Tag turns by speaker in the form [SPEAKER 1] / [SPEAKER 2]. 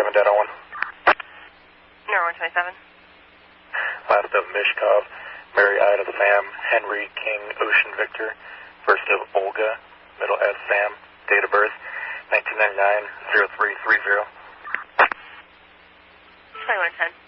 [SPEAKER 1] 27 dead on 1.
[SPEAKER 2] No, 127.
[SPEAKER 1] Last of Mishkov, Mary Ida Sam, Henry King Ocean Victor. First of Olga, middle S Sam, date of birth 1999-0330.
[SPEAKER 2] 2110.